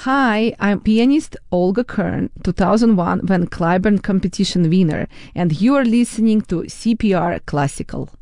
Hi, I'm pianist Olga Kern, 2001 Van Cliburn competition winner, and you are listening to CPR Classical.